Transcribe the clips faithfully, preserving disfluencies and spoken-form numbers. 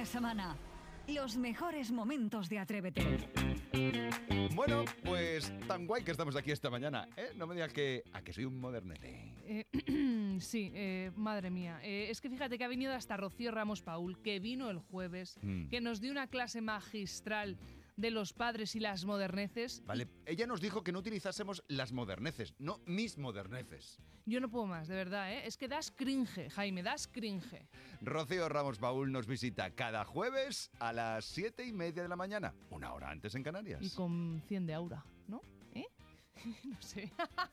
de semana. Los mejores momentos de Atrévete. Bueno, pues tan guay que estamos aquí esta mañana, ¿eh? No me digas que a que soy un modernete. Eh, sí, eh, madre mía. Eh, es que fíjate que ha venido hasta Rocío Ramos Paul, que vino el jueves, mm. que nos dio una clase magistral de los padres y las moderneces. Vale, ella nos dijo que no utilizásemos las moderneces, no mis moderneces. Yo no puedo más, de verdad, ¿eh? Es que das cringe, Jaime, das cringe. Rocío Ramos Paul nos visita cada jueves a las siete y media de la mañana, una hora antes en Canarias. Y con cien de aura, ¿no? ¿Eh? No sé.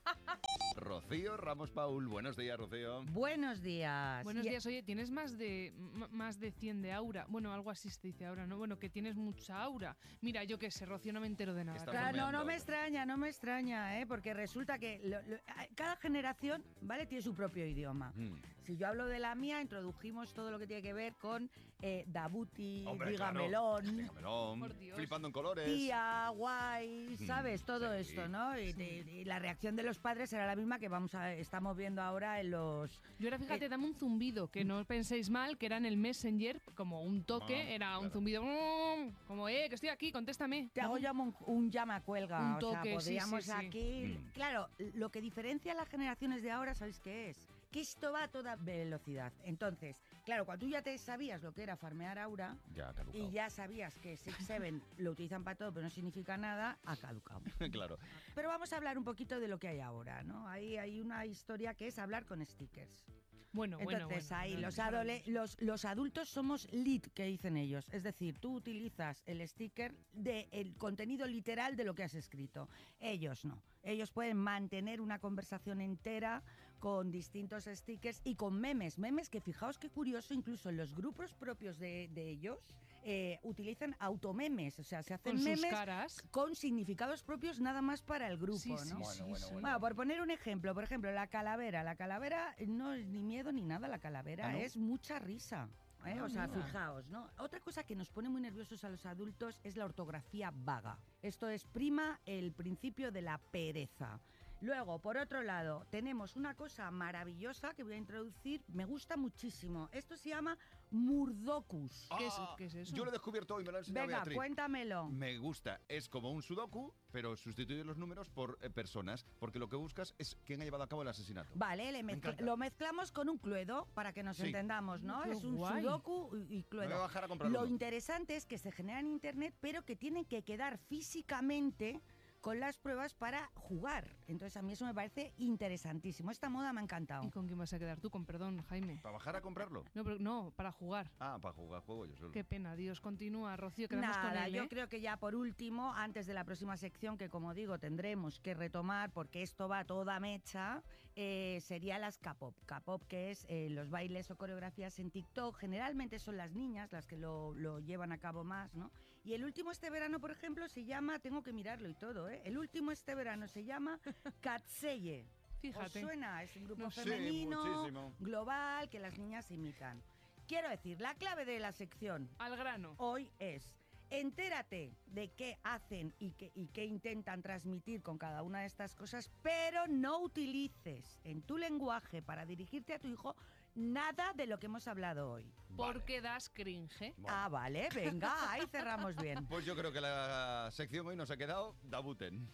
Rocío Ramos Paul, buenos días, Rocío. Buenos días. Buenos días. Oye, ¿tienes más de m- más de cien de aura? Bueno, algo así se dice ahora, ¿no? Bueno, que tienes mucha aura. Mira, yo qué sé, Rocío, no me entero de nada. Claro, no, no me extraña, no me extraña, ¿eh? Porque resulta que lo, lo, cada generación, ¿vale? Tiene su propio idioma. Mm. Si yo hablo de la mía, introdujimos todo lo que tiene que ver con eh, Dabuti, Digamelón, claro. Digamelón, flipando en colores. Tía, guay, ¿sabes? Mm, todo sí, esto, ¿no? Y, sí. y, y la reacción de los padres era la misma que vamos a estamos viendo ahora en los... Yo ahora, fíjate, eh, dame un zumbido, que no penséis mal, que era en el Messenger, como un toque, ah, era un claro. zumbido, como, eh, que estoy aquí, contéstame. Te hago ya un, un llama cuelga, un toque, o sea, podríamos sí, sí, sí. aquí... Mm. Claro, lo que diferencia a las generaciones de ahora, ¿sabéis qué es? Que esto va a toda velocidad. Entonces, claro, cuando tú ya te sabías lo que era farmear aura ya y ya sabías que Six Seven lo utilizan para todo, pero no significa nada, ha caducado. Claro. Pero vamos a hablar un poquito de lo que hay ahora, ¿no? Hay, hay una historia que es hablar con stickers. Bueno, Entonces, bueno, bueno, ahí bueno, los, bueno. adole- los, los adultos somos lit, que dicen ellos. Es decir, tú utilizas el sticker del contenido literal de lo que has escrito. Ellos no. Ellos pueden mantener una conversación entera con distintos stickers y con memes. Memes que, fijaos qué curioso, incluso en los grupos propios de, de ellos eh, utilizan automemes. O sea, se hacen con memes sus caras. con significados propios nada más para el grupo, sí, ¿no? Sí, bueno, sí, bueno, sí. bueno. Bueno, por poner un ejemplo, por ejemplo, la calavera. La calavera no es ni miedo ni nada, la calavera ¿Ah, no? es mucha risa. ¿eh? Ah, o sea, mira. fijaos, ¿no? Otra cosa que nos pone muy nerviosos a los adultos es la ortografía vaga. Esto es prima el principio de la pereza. Luego, por otro lado, tenemos una cosa maravillosa que voy a introducir, me gusta muchísimo. Esto se llama Murdocus. Ah, ¿Qué es, qué es eso? Yo lo he descubierto hoy, me lo ha enseñado Venga, Beatriz. cuéntamelo. Me gusta, es como un sudoku, pero sustituye los números por eh, personas, porque lo que buscas es quién ha llevado a cabo el asesinato. Vale, le Me mezcla- encanta. lo mezclamos con un cluedo para que nos Sí. entendamos, ¿no? Qué Es un guay. sudoku y, y cluedo. Me voy a bajar a comprarlo. Lo interesante es que se genera en internet, pero que tienen que quedar físicamente con las pruebas para jugar. Entonces a mí eso me parece interesantísimo. Esta moda me ha encantado. ¿Y con quién vas a quedar tú? Con perdón, Jaime. ¿Para bajar a comprarlo? No, pero no, para jugar. Ah, para jugar juego yo solo. Qué pena, Dios. Continúa, Rocío, quedamos Nada, con él, ¿eh? yo creo que ya por último, antes de la próxima sección, que como digo, tendremos que retomar, porque esto va toda mecha, eh, sería las K-pop. K-pop, que es eh, los bailes o coreografías en TikTok. Generalmente son las niñas las que lo, lo llevan a cabo más, ¿no? Y el último este verano, por ejemplo, se llama, tengo que mirarlo y todo, ¿eh? El último este verano se llama Katseye. Fíjate. ¿Os suena? Es un grupo No sé. femenino, Sí, muchísimo. global, que las niñas imitan. Quiero decir, la clave de la sección Al grano. hoy es: entérate de qué hacen y qué, y qué intentan transmitir con cada una de estas cosas, pero no utilices en tu lenguaje para dirigirte a tu hijo nada de lo que hemos hablado hoy. Porque das cringe. Bueno. Ah, vale, venga, ahí cerramos bien. Pues yo creo que la sección hoy nos ha quedado Dabuten.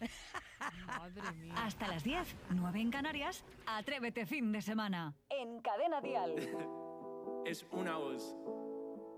Madre mía. Hasta las diez, nueve en Canarias, Atrévete fin de semana. En Cadena Dial. Es una voz.